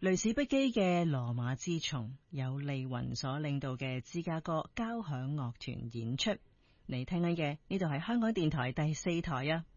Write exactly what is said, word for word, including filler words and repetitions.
雷士不羈嘅羅馬之蟲，有利雲所領導嘅芝加哥交響樂團演出。你聽緊嘅呢度係香港電台第四台啊。